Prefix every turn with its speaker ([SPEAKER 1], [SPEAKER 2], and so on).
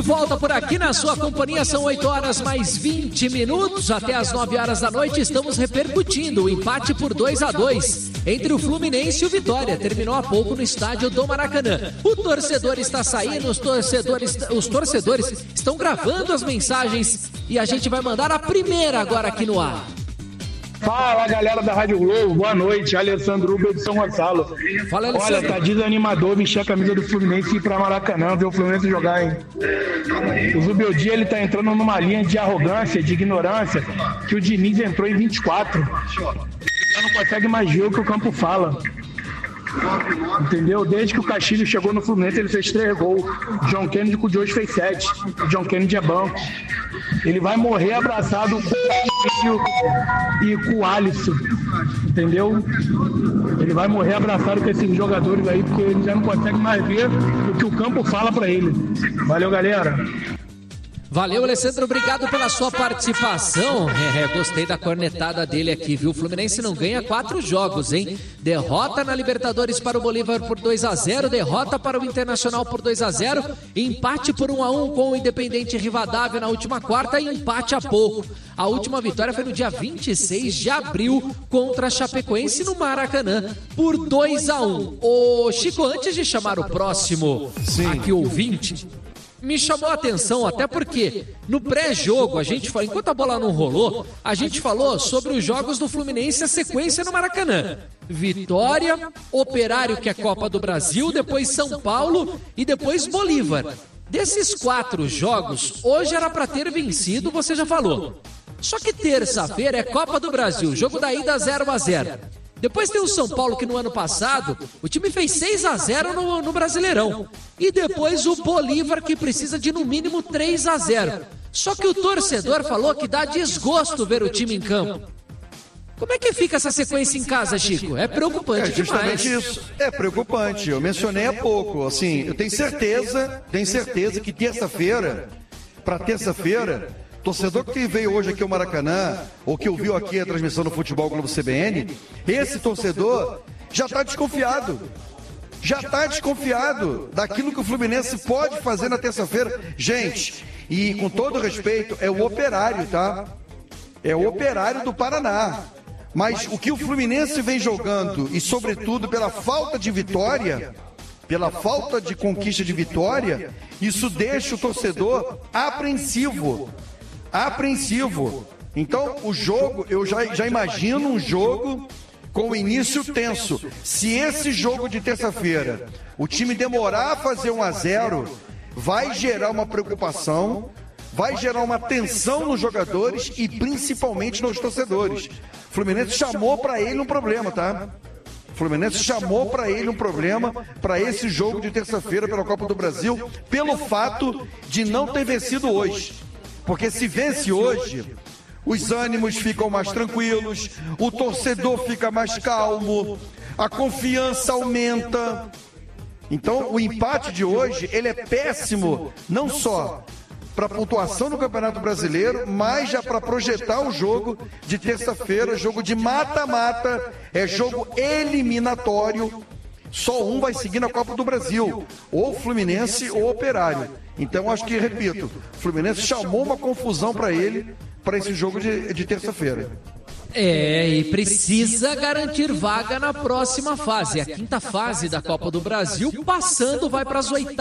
[SPEAKER 1] volta por aqui na sua companhia, são 8 horas mais 20 minutos, até as 9 horas da noite estamos repercutindo o empate por 2-2 entre o Fluminense e o Vitória, terminou há pouco no estádio do Maracanã. O torcedor está saindo, os torcedores estão gravando as mensagens e a gente vai mandar a primeira agora aqui no ar.
[SPEAKER 2] Fala, galera da Rádio Globo, boa noite, Alessandro Uber de São Gonçalo.
[SPEAKER 1] Fala, Alessandro.
[SPEAKER 2] Olha, tá desanimador vestir a camisa do Fluminense e ir pra Maracanã, ver o Fluminense jogar, hein? O Zubeldia, ele tá entrando numa linha de arrogância, de ignorância, que o Diniz entrou em 24. Já não consegue mais ver o que o campo fala. Entendeu? Desde que o Castilho chegou no Fluminense, ele fez 3 gols. O John Kennedy com o de hoje fez 7. O John Kennedy é banco. Ele vai morrer abraçado com o Castilho e com o Alisson. Entendeu? Ele vai morrer abraçado com esses jogadores aí, porque ele já não consegue mais ver o que o campo fala pra ele. Valeu, galera.
[SPEAKER 1] Valeu, Alessandro, obrigado pela sua participação. Gostei da cornetada dele aqui, viu? O Fluminense não ganha 4 jogos, hein? Derrota na Libertadores para o Bolívar por 2-0, derrota para o Internacional por 2-0, empate por 1-1 com o Independente Rivadavia na última quarta e empate há pouco. A última vitória foi no dia 26 de abril contra a Chapecoense no Maracanã por 2-1. Ô, Chico, antes de chamar o próximo aqui ouvinte, me chamou a atenção, até porque no pré-jogo, a gente falou, enquanto a bola não rolou, a gente falou sobre os jogos do Fluminense, a sequência no Maracanã. Vitória, Operário, que é Copa do Brasil, depois São Paulo e depois Bolívar. Desses 4 jogos, hoje era para ter vencido, você já falou. Só que terça-feira é Copa do Brasil, jogo da ida 0-0. Depois tem o São Paulo, que no ano passado o time fez 6-0 no Brasileirão. E depois o Bolívar, que precisa de no mínimo 3-0. Só que o torcedor falou que dá desgosto ver o time em campo. Como é que fica essa sequência em casa, Chico? É preocupante demais.
[SPEAKER 3] Justamente isso. É preocupante. Eu mencionei há pouco. Assim, eu tenho certeza que terça-feira, torcedor que veio hoje aqui ao Maracanã, ou que ouviu aqui a transmissão do Futebol Globo CBN, esse torcedor já está desconfiado. Já está desconfiado daquilo que o Fluminense pode fazer na terça-feira. Gente, e com todo respeito, é o Operário, tá? É o Operário do Paraná. Mas o que o Fluminense vem jogando, e sobretudo pela falta de vitória, pela falta de conquista de vitória, isso deixa o torcedor apreensivo. Então, o jogo, eu já imagino um jogo com o início tenso. Se esse jogo de terça-feira o time demorar a fazer 1-0, vai gerar uma preocupação, vai gerar uma tensão nos jogadores e principalmente nos torcedores. O Fluminense chamou para ele um problema, tá? O Fluminense chamou para ele um problema para esse jogo de terça-feira pela Copa do Brasil, pelo fato de não ter vencido hoje. Porque se vence hoje, os ânimos ficam mais tranquilos, o torcedor fica mais calmo, a confiança aumenta. Então, o empate de hoje, ele é péssimo, não só para a pontuação do Campeonato Brasileiro, mas já para projetar o jogo de terça-feira, jogo de mata-mata, é jogo eliminatório. Só um vai seguir na Copa do Brasil, ou Fluminense ou Operário. Então, acho que, repito, o Fluminense chamou uma confusão para ele, para esse jogo de terça-feira.
[SPEAKER 1] E precisa garantir vaga na próxima fase, a 5ª fase da Copa do Brasil, passando vai para as 8ª.